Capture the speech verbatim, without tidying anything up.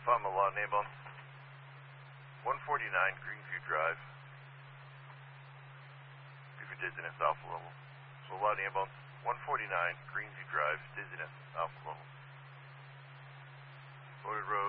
Fama Law Neighbor. one forty-nine Greenview Drive. Beaver Dizziness Alpha Level. So Law Neighbor. one forty-nine Greenview Drive, Dizziness Alpha Level. Loaded Road.